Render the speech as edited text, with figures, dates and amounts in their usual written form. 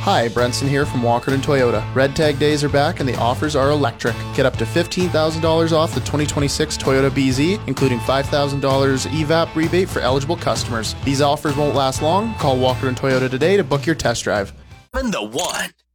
Hi, Brenson here from Walkerton Toyota. Red Tag days are back and the offers are electric. Get up to $15,000 off the 2026 Toyota BZ, including $5,000 EVAP rebate for eligible customers. These offers won't last long. Call Walkerton Toyota today to book your test drive. The one.